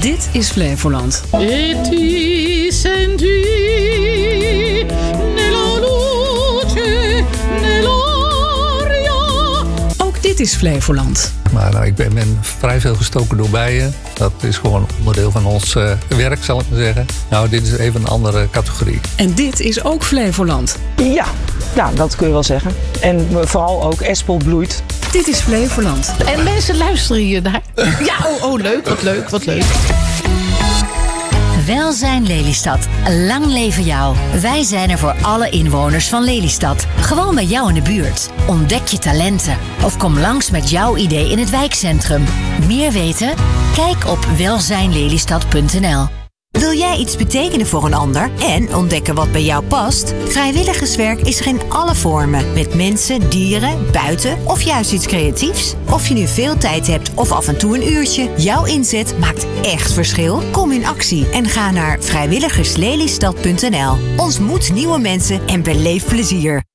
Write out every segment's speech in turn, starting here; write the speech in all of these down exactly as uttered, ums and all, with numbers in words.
Dit is Flevoland. E ti senti nella luce, nell'aria. Ook dit is Flevoland. Maar nou, ik ben, ben vrij veel gestoken door bijen. Dat is gewoon onderdeel van ons uh, werk, zal ik maar zeggen. Nou, dit is even een andere categorie. En dit is ook Flevoland. Ja, ja, dat kun je wel zeggen. En vooral ook Espel bloeit. Dit is Flevoland. En mensen luisteren hier naar. Ja, oh, oh, leuk, wat leuk, wat leuk. Welzijn Lelystad. Lang leven jou. Wij zijn er voor alle inwoners van Lelystad. Gewoon bij jou in de buurt. Ontdek je talenten. Of kom langs met jouw idee in het wijkcentrum. Meer weten? Kijk op welzijn lelystad punt n l. Wil jij iets betekenen voor een ander en ontdekken wat bij jou past? Vrijwilligerswerk is er in alle vormen. Met mensen, dieren, buiten of juist iets creatiefs. Of je nu veel tijd hebt of af en toe een uurtje. Jouw inzet maakt echt verschil. Kom in actie en ga naar vrijwilligers lelystad punt n l. Ontmoet nieuwe mensen en beleef plezier.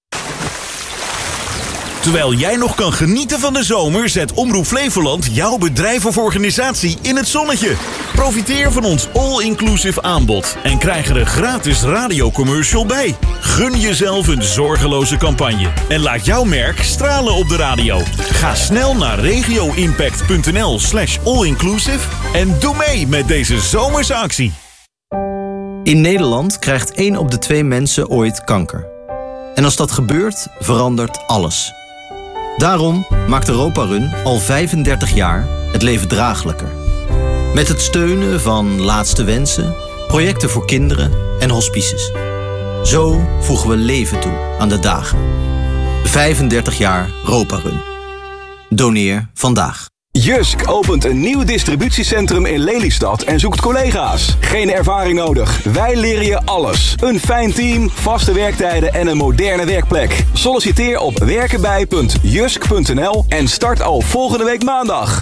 Terwijl jij nog kan genieten van de zomer, zet Omroep Flevoland jouw bedrijf of organisatie in het zonnetje. Profiteer van ons all-inclusive aanbod en krijg er een gratis radiocommercial bij. Gun jezelf een zorgeloze campagne en laat jouw merk stralen op de radio. Ga snel naar regioimpact punt n l slash all-inclusive en doe mee met deze zomerse actie. In Nederland krijgt één op de twee mensen ooit kanker. En als dat gebeurt, verandert alles. Daarom maakt Europa Run al vijfendertig jaar het leven draaglijker. Met het steunen van Laatste Wensen, projecten voor kinderen en hospices. Zo voegen we leven toe aan de dagen. vijfendertig jaar Europa Run. Doneer vandaag. Jysk opent een nieuw distributiecentrum in Lelystad en zoekt collega's. Geen ervaring nodig. Wij leren je alles. Een fijn team, vaste werktijden en een moderne werkplek. Solliciteer op werkenbij punt jysk punt n l en start al volgende week maandag.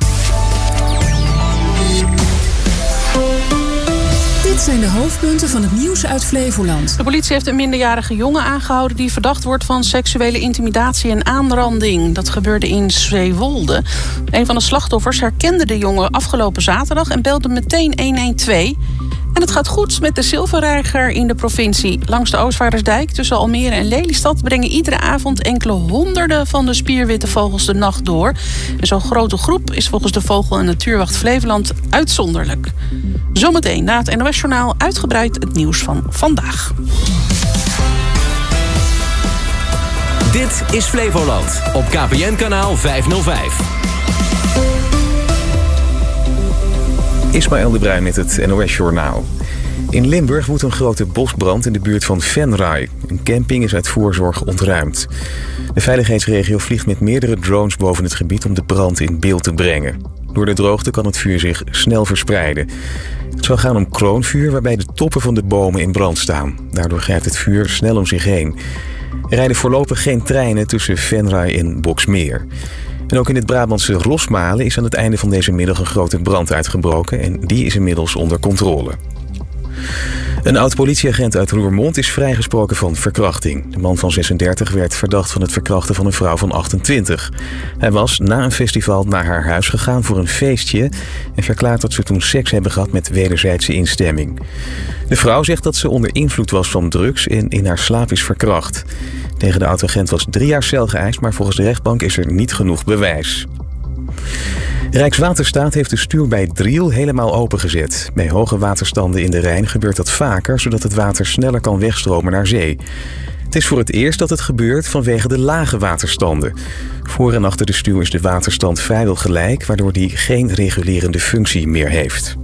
Dit zijn de hoofdpunten van het nieuws uit Flevoland. De politie heeft een minderjarige jongen aangehouden die verdacht wordt van seksuele intimidatie en aanranding. Dat gebeurde in Zeewolde. Een van de slachtoffers herkende de jongen afgelopen zaterdag en belde meteen honderdtwaalf. En het gaat goed met de zilverreiger in de provincie. Langs de Oostvaardersdijk tussen Almere en Lelystad brengen iedere avond enkele honderden van de spierwitte vogels de nacht door. En zo'n grote groep is volgens de Vogel- en Natuurwacht Flevoland uitzonderlijk. Zometeen na het N O S-journaal uitgebreid het nieuws van vandaag. Dit is Flevoland op K P N-kanaal vijfhonderdvijf. Ismaël de Bruin met het N O S-journaal. In Limburg woedt een grote bosbrand in de buurt van Venray. Een camping is uit voorzorg ontruimd. De veiligheidsregio vliegt met meerdere drones boven het gebied om de brand in beeld te brengen. Door de droogte kan het vuur zich snel verspreiden. Het zou gaan om kroonvuur waarbij de toppen van de bomen in brand staan. Daardoor grijpt het vuur snel om zich heen. Er rijden voorlopig geen treinen tussen Venray en Boxmeer. En ook in het Brabantse Rosmalen is aan het einde van deze middag een grote brand uitgebroken en die is inmiddels onder controle. Een oud-politieagent uit Roermond is vrijgesproken van verkrachting. De man van zesendertig werd verdacht van het verkrachten van een vrouw van achtentwintig. Hij was na een festival naar haar huis gegaan voor een feestje en verklaart dat ze toen seks hebben gehad met wederzijdse instemming. De vrouw zegt dat ze onder invloed was van drugs en in haar slaap is verkracht. Tegen de oud-agent was drie jaar cel geëist, maar volgens de rechtbank is er niet genoeg bewijs. Rijkswaterstaat heeft de stuw bij Driel helemaal opengezet. Bij hoge waterstanden in de Rijn gebeurt dat vaker, zodat het water sneller kan wegstromen naar zee. Het is voor het eerst dat het gebeurt vanwege de lage waterstanden. Voor en achter de stuw is de waterstand vrijwel gelijk, waardoor die geen regulerende functie meer heeft.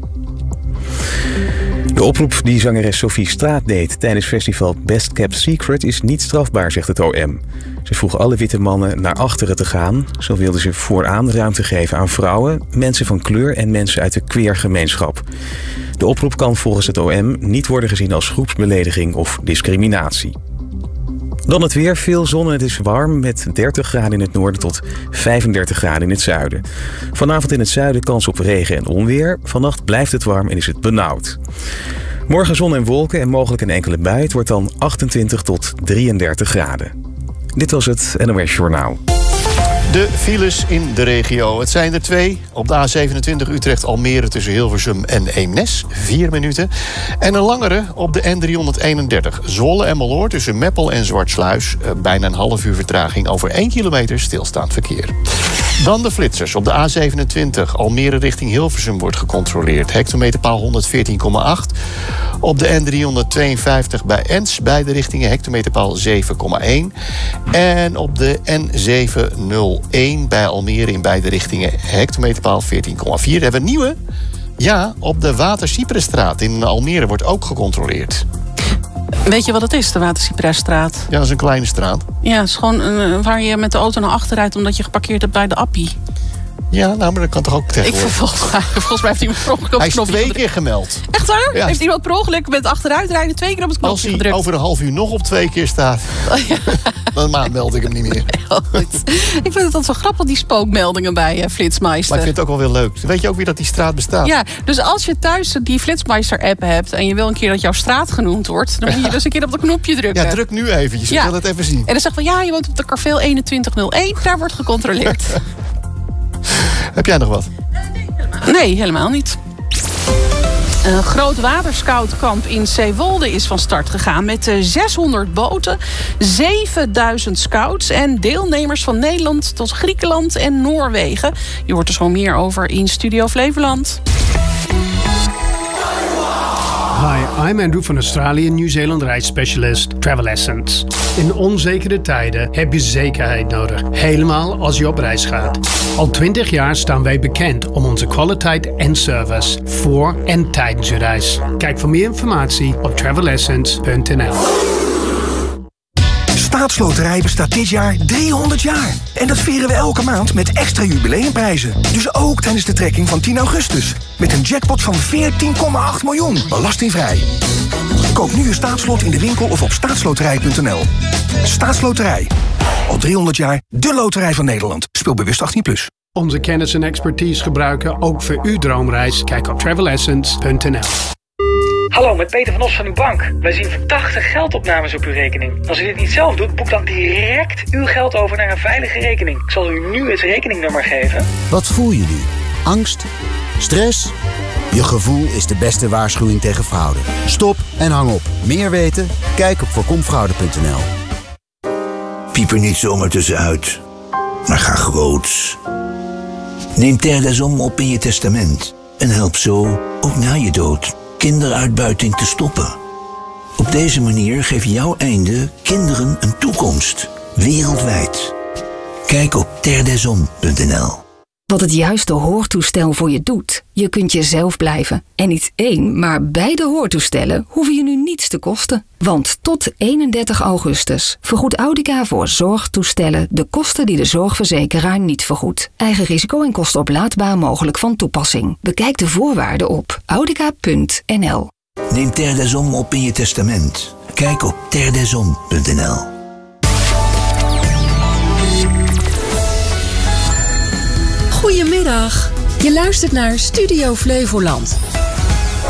De oproep die zangeres Sophie Straat deed tijdens festival Best Kept Secret is niet strafbaar, zegt het O M. Ze vroeg alle witte mannen naar achteren te gaan. Zo wilden ze vooraan ruimte geven aan vrouwen, mensen van kleur en mensen uit de queergemeenschap. De oproep kan volgens het O M niet worden gezien als groepsbelediging of discriminatie. Dan het weer, veel zon en het is warm met dertig graden in het noorden tot vijfendertig graden in het zuiden. Vanavond in het zuiden kans op regen en onweer. Vannacht blijft het warm en is het benauwd. Morgen zon en wolken en mogelijk een enkele bui. Het wordt dan achtentwintig tot drieëndertig graden. Dit was het N O S Journaal. De files in de regio. Het zijn er twee. Op de A zevenentwintig Utrecht-Almere tussen Hilversum en Eemnes. Vier minuten. En een langere op de N driehonderdeenendertig. Zwolle en Meloord tussen Meppel en Zwartsluis. Bijna een half uur vertraging over één kilometer stilstaand verkeer. Dan de flitsers. Op de A zevenentwintig Almere richting Hilversum wordt gecontroleerd. Hectometerpaal honderdveertien komma acht. Op de N driehonderdtweeënvijftig bij Ens. Beide richtingen hectometerpaal zeven komma één. En op de N zevenhonderdéén bij Almere in beide richtingen hectometerpaal veertien komma vier. Hebben we een nieuwe? Ja, op de Watercypresstraat in Almere wordt ook gecontroleerd. Weet je wat het is, de Watercypresstraat? Ja, dat is een kleine straat. Ja, het is gewoon uh, waar je met de auto naar achter rijdt omdat je geparkeerd hebt bij de Appie. Ja, nou, maar dat kan toch ook tegenwoordig? Ik volgens mij, volgens mij heeft iemand per ongeluk op Hij het is knopje twee gedrukt. keer gemeld. Echt waar? Ja. Heeft iemand per ongeluk met achteruitrijden twee keer op het knopje Als hij gedrukt? over een half uur nog op twee keer staat, dan meld ik hem niet meer. Heel goed. Ik vind het altijd zo grappig, die spookmeldingen bij uh, Flitsmeister. Maar ik vind het ook wel weer leuk. Weet je ook weer dat die straat bestaat? Ja, dus als je thuis die Flitsmeister-app hebt en je wil een keer dat jouw straat genoemd wordt, dan moet je dus een keer op dat knopje drukken. Ja, druk nu eventjes. Ik Ja. wil het even zien. En dan zegt van ja, je woont op de Karveel eenentwintig nul één, daar wordt gecontroleerd. Heb jij nog wat? Nee, helemaal niet. Een groot waterscoutkamp in Zeewolde is van start gegaan met zeshonderd boten, zevenduizend scouts en deelnemers van Nederland tot Griekenland en Noorwegen. Je hoort er zo meer over in Studio Flevoland. Hi, I'm Andrew van Australië, Nieuw-Zeeland reisspecialist Travel Essence. In onzekere tijden heb je zekerheid nodig, helemaal als je op reis gaat. Al twintig jaar staan wij bekend om onze kwaliteit en service voor en tijdens je reis. Kijk voor meer informatie op travel essence punt n l. Staatsloterij bestaat dit jaar driehonderd jaar. En dat vieren we elke maand met extra jubileumprijzen. Dus ook tijdens de trekking van tien augustus. Met een jackpot van veertien komma acht miljoen. Belastingvrij. Koop nu je staatslot in de winkel of op staatsloterij punt n l. Staatsloterij. Al driehonderd jaar de loterij van Nederland. Speel bewust achttien plus. Onze kennis en expertise gebruiken ook voor uw droomreis. Kijk op travel essence punt n l. Hallo, met Peter van Os van uw bank. Wij zien verdachte geldopnames op uw rekening. Als u dit niet zelf doet, boek dan direct uw geld over naar een veilige rekening. Ik zal u nu het rekeningnummer geven. Wat voel je nu? Angst? Stress? Je gevoel is de beste waarschuwing tegen fraude. Stop en hang op. Meer weten? Kijk op voorkom fraude punt n l. Piep er niet zomaar tussenuit, maar ga groots. Neem Terre des Hommes op in je testament en help zo, ook na je dood, kinderuitbuiting te stoppen. Op deze manier geef jouw einde kinderen een toekomst, wereldwijd. Kijk op terre des hommes punt n l. Wat het juiste hoortoestel voor je doet. Je kunt jezelf blijven. En niet één, maar beide hoortoestellen hoeven je nu niets te kosten. Want tot eenendertig augustus vergoedt Audica voor zorgtoestellen de kosten die de zorgverzekeraar niet vergoedt. Eigen risico en kosten oplaadbaar mogelijk van toepassing. Bekijk de voorwaarden op audica punt n l. Neem Terre des Hommes op in je testament. Kijk op terre des hommes punt n l. Goedemiddag. Je luistert naar Studio Flevoland.